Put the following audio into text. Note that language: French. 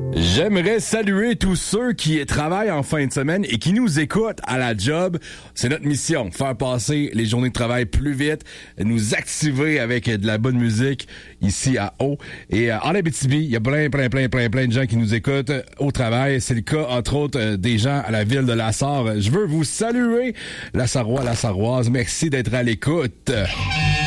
J'aimerais saluer tous ceux qui travaillent en fin de semaine et qui nous écoutent à la job. C'est notre mission, faire passer les journées de travail plus vite, nous activer avec de la bonne musique ici à Haut. Et en Abitibi, il y a plein de gens qui nous écoutent au travail. C'est le cas, entre autres, des gens à la ville de La Sarre. Je veux vous saluer, La Sarrois, La Sarroise. Merci d'être à l'écoute.